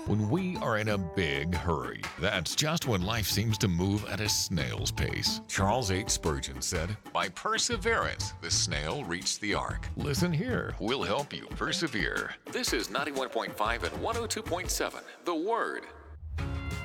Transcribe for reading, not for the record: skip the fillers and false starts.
when we are in a big hurry. That's just when life seems to move at a snail's pace. Charles H. Spurgeon said, "By perseverance, the snail reached the ark." Listen here, we'll help you persevere. This is 91.5 and 102.7, The Word.